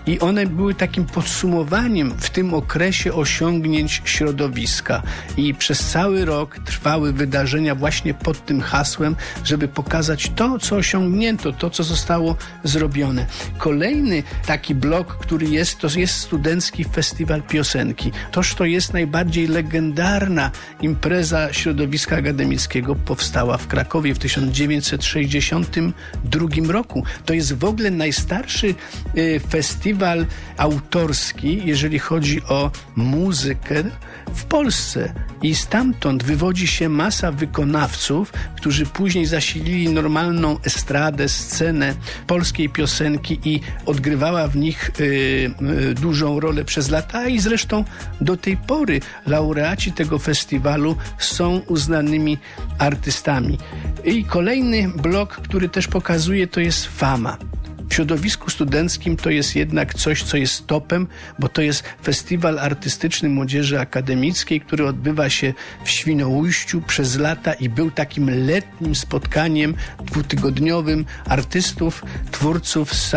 i one były takim podsumowaniem w tym okresie osiągnięć środowiska i przez cały rok trwały wydarzenia właśnie pod tym hasłem, żeby pokazać to, co osiągnięto, to, co zostało zrobione. Kolejny taki blok, który jest, to jest Studencki Festiwal Piosenki. Toż to jest najbardziej legendarna impreza środowiska akademickiego, powstała w Krakowie w 1962 roku. To jest w ogóle najstarszy festiwal autorski, jeżeli chodzi o muzykę w Polsce. I stamtąd wywodzi się masa wykonawców, którzy później zasilili normalną estradę, scenę polskiej piosenki i odgrywała w nich dużą rolę przez lata i zresztą do tej pory laureaci tego festiwalu są uznanymi artystami. I kolejny blok, który też pokazuje, to jest fama. W środowisku studenckim to jest jednak coś, co jest topem, bo to jest festiwal artystyczny młodzieży akademickiej, który odbywa się w Świnoujściu przez lata i był takim letnim spotkaniem dwutygodniowym artystów, twórców z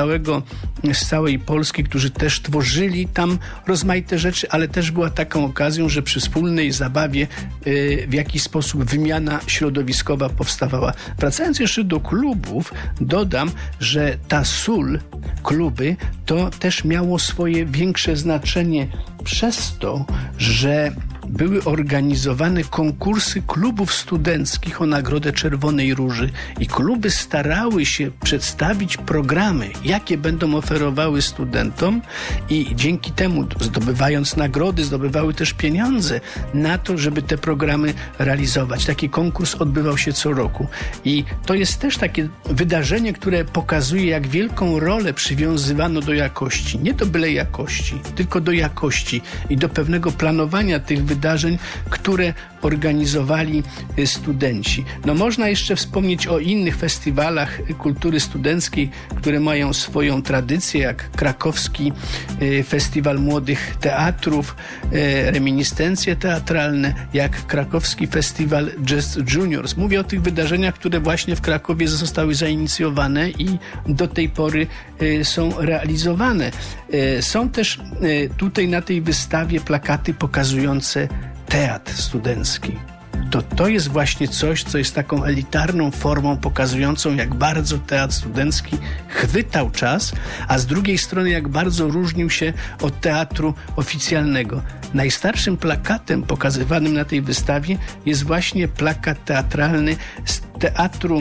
całej Polski, którzy też tworzyli tam rozmaite rzeczy, ale też była taką okazją, że przy wspólnej zabawie w jakiś sposób wymiana środowiskowa powstawała. Wracając jeszcze do klubów, dodam, że ta sól, kluby, to też miało swoje większe znaczenie przez to, że były organizowane konkursy klubów studenckich o Nagrodę Czerwonej Róży i kluby starały się przedstawić programy, jakie będą oferowały studentom i dzięki temu, zdobywając nagrody, zdobywały też pieniądze na to, żeby te programy realizować. Taki konkurs odbywał się co roku i to jest też takie wydarzenie, które pokazuje, jak wielką rolę przywiązywano do jakości. Nie do byle jakości, tylko do jakości i do pewnego planowania tych wydarzeń, które organizowali studenci. No można jeszcze wspomnieć o innych festiwalach kultury studenckiej, które mają swoją tradycję, jak Krakowski Festiwal Młodych Teatrów, reminiscencje teatralne, jak Krakowski Festiwal Jazz Juniors. Mówię o tych wydarzeniach, które właśnie w Krakowie zostały zainicjowane i do tej pory są realizowane. Są też tutaj na tej wystawie plakaty pokazujące teatr studencki. To jest właśnie coś, co jest taką elitarną formą pokazującą, jak bardzo teatr studencki chwytał czas, a z drugiej strony jak bardzo różnił się od teatru oficjalnego. Najstarszym plakatem pokazywanym na tej wystawie jest właśnie plakat teatralny z Teatru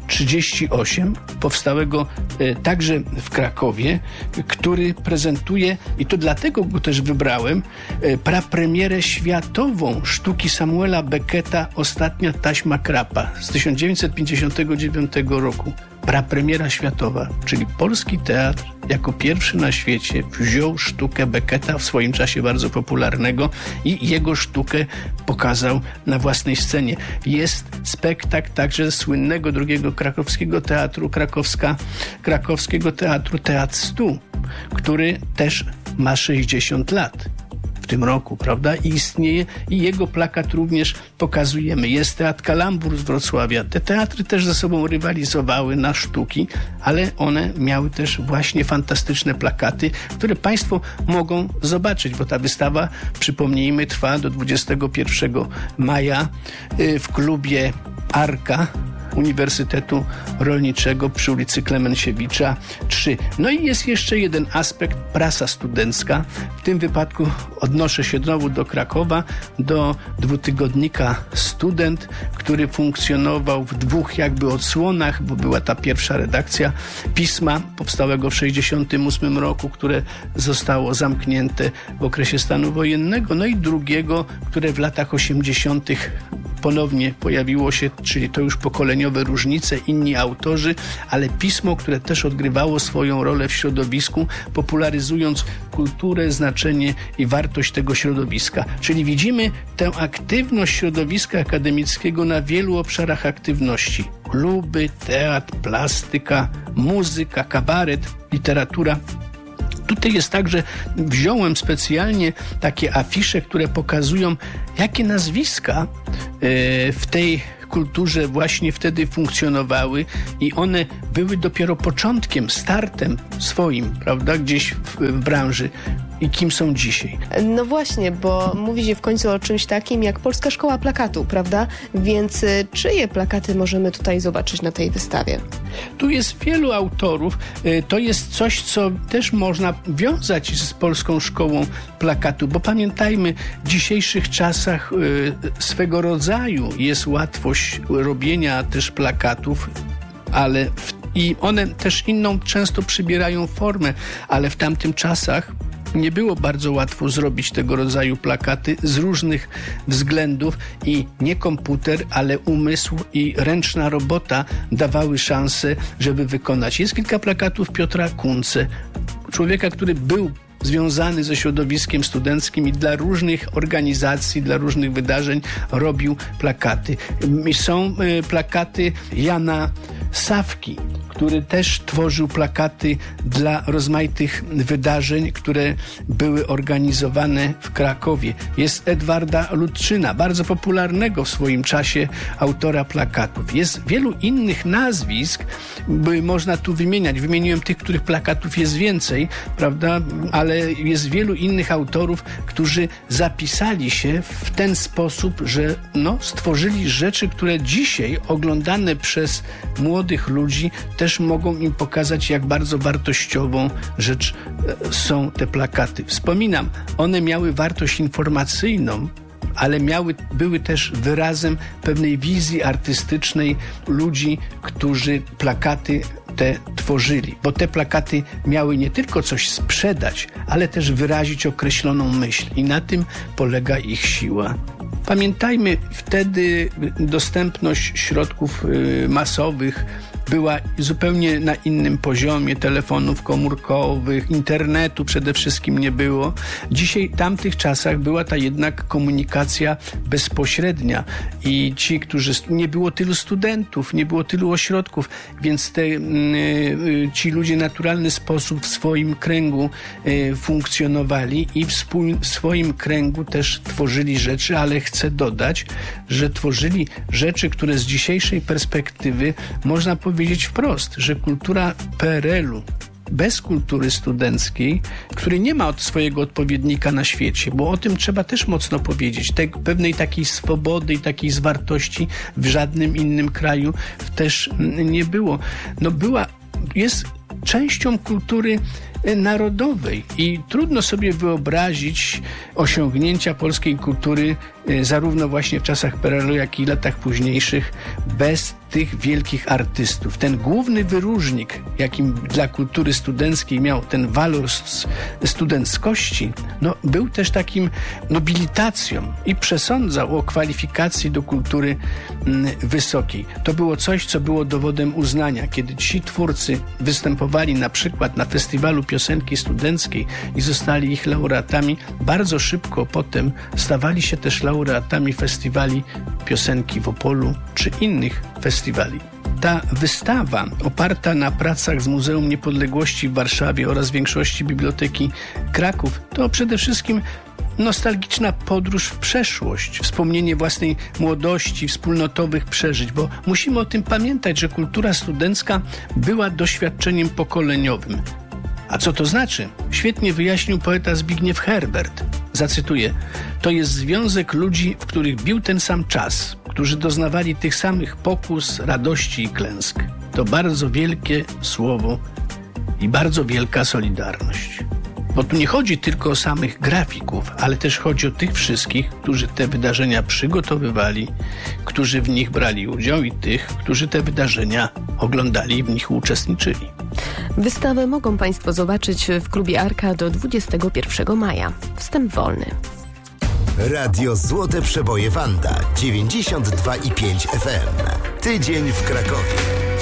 38, powstałego także w Krakowie, który prezentuje, i to dlatego go też wybrałem, prapremierę światową sztuki Samuela Becketa Ostatnia taśma Krapa z 1959 roku. Prapremiera światowa, czyli polski teatr jako pierwszy na świecie wziął sztukę Becketa, w swoim czasie bardzo popularnego, i jego sztukę pokazał na własnej scenie. Jest spektakl także słynnego drugiego krakowskiego teatru, krakowskiego teatru Teatr 100, który też ma 60 lat. W tym roku, prawda? I istnieje i jego plakat również pokazujemy. Jest Teatr Kalambur z Wrocławia. Te teatry też ze sobą rywalizowały na sztuki, ale one miały też właśnie fantastyczne plakaty, które Państwo mogą zobaczyć, bo ta wystawa, przypomnijmy, trwa do 21 maja w klubie Arka Uniwersytetu Rolniczego przy ulicy Klemensiewicza 3. No i jest jeszcze jeden aspekt, prasa studencka. W tym wypadku odnoszę się znowu do Krakowa, do dwutygodnika Student, który funkcjonował w dwóch jakby odsłonach, bo była ta pierwsza redakcja pisma powstałego w 1968 roku, które zostało zamknięte w okresie stanu wojennego, no i drugiego, które w latach 80. ponownie pojawiło się, czyli to już pokoleniowe różnice, inni autorzy, ale pismo, które też odgrywało swoją rolę w środowisku, popularyzując kulturę, znaczenie i wartość tego środowiska. Czyli widzimy tę aktywność środowiska akademickiego na wielu obszarach aktywności. Kluby, teatr, plastyka, muzyka, kabaret, literatura. Tutaj jest tak, że wziąłem specjalnie takie afisze, które pokazują, jakie nazwiska w tej kulturze właśnie wtedy funkcjonowały i one były dopiero początkiem, startem swoim, prawda, gdzieś w branży. I kim są dzisiaj? No właśnie, bo mówi się w końcu o czymś takim jak Polska Szkoła Plakatu, prawda? Więc czyje plakaty możemy tutaj zobaczyć na tej wystawie? Tu jest wielu autorów. To jest coś, co też można wiązać z Polską Szkołą Plakatu, bo pamiętajmy, w dzisiejszych czasach swego rodzaju jest łatwość robienia też plakatów, i one też inną często przybierają formę, ale w tamtym czasach nie było bardzo łatwo zrobić tego rodzaju plakaty z różnych względów i nie komputer, ale umysł i ręczna robota dawały szansę, żeby wykonać. Jest kilka plakatów Piotra Kunce, człowieka, który był związany ze środowiskiem studenckim i dla różnych organizacji, dla różnych wydarzeń robił plakaty. Są plakaty Jana Sawki, który też tworzył plakaty dla rozmaitych wydarzeń, które były organizowane w Krakowie. Jest Edwarda Ludczyna, bardzo popularnego w swoim czasie autora plakatów. Jest wielu innych nazwisk, by można tu wymieniać. Wymieniłem tych, których plakatów jest więcej, prawda? Ale jest wielu innych autorów, którzy zapisali się w ten sposób, że stworzyli rzeczy, które dzisiaj oglądane przez młodych ludzi też mogą im pokazać, jak bardzo wartościową rzecz są te plakaty. Wspominam, one miały wartość informacyjną, ale były też wyrazem pewnej wizji artystycznej ludzi, którzy plakaty te tworzyli, bo te plakaty miały nie tylko coś sprzedać, ale też wyrazić określoną myśl i na tym polega ich siła. Pamiętajmy, wtedy dostępność środków masowych była zupełnie na innym poziomie, telefonów komórkowych, internetu przede wszystkim nie było. Dzisiaj w tamtych czasach była ta jednak komunikacja bezpośrednia i nie było tylu studentów, nie było tylu ośrodków, więc ci ludzie w naturalny sposób w swoim kręgu funkcjonowali i w swoim kręgu też tworzyli rzeczy, ale chcę dodać, że tworzyli rzeczy, które z dzisiejszej perspektywy można powiedzieć wprost, że kultura PRL-u bez kultury studenckiej, który nie ma swojego odpowiednika na świecie, bo o tym trzeba też mocno powiedzieć. Pewnej takiej swobody i takiej zwartości w żadnym innym kraju też nie było. Jest częścią kultury narodowej i trudno sobie wyobrazić osiągnięcia polskiej kultury zarówno właśnie w czasach PRL-u, jak i latach późniejszych bez tych wielkich artystów. Ten główny wyróżnik, jakim dla kultury studenckiej miał ten walor studenckości, był też takim nobilitacją i przesądzał o kwalifikacji do kultury wysokiej. To było coś, co było dowodem uznania. Kiedy ci twórcy występowali na przykład na Festiwalu Piosenki Studenckiej i zostali ich laureatami, bardzo szybko potem stawali się też laureatami festiwali piosenki w Opolu czy innych festiwali. Ta wystawa, oparta na pracach z Muzeum Niepodległości w Warszawie oraz większości Biblioteki Kraków, to przede wszystkim nostalgiczna podróż w przeszłość, wspomnienie własnej młodości, wspólnotowych przeżyć, bo musimy o tym pamiętać, że kultura studencka była doświadczeniem pokoleniowym. A co to znaczy? Świetnie wyjaśnił poeta Zbigniew Herbert. Zacytuję: to jest związek ludzi, w których bił ten sam czas, którzy doznawali tych samych pokus, radości i klęsk. To bardzo wielkie słowo i bardzo wielka solidarność. Bo tu nie chodzi tylko o samych grafików, ale też chodzi o tych wszystkich, którzy te wydarzenia przygotowywali, którzy w nich brali udział i tych, którzy te wydarzenia oglądali i w nich uczestniczyli. Wystawę mogą Państwo zobaczyć w klubie Arka do 21 maja. Wstęp wolny. Radio Złote Przeboje Wanda 92,5 FM. Tydzień w Krakowie.